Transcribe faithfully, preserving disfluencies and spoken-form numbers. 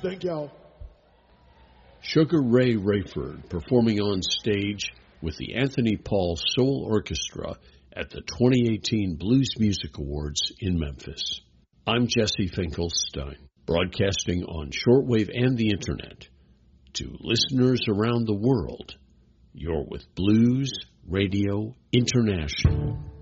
Thank y'all. Sugar Ray Rayford performing on stage with the Anthony Paul Soul Orchestra at the twenty eighteen Blues Music Awards in Memphis. I'm Jesse Finkelstein, broadcasting on shortwave and the Internet. To listeners around the world, you're with Blues Radio International.